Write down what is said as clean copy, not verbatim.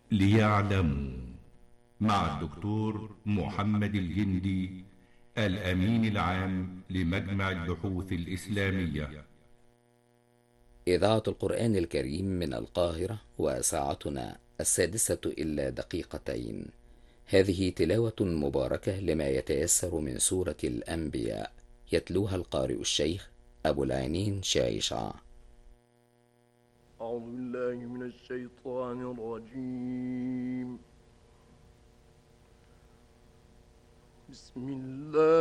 ليعلموا، مع الدكتور محمد الجندي، الأمين العام لمجمع البحوث الإسلامية. إذاعة القرآن الكريم من القاهرة، وساعتنا 6:01. هذه تلاوة مباركة لما يتيسر من سورة الأنبياء، يتلوها القارئ الشيخ أبو العينين شايشع. أعوذ بالله من الشيطان الرجيم. بسم الله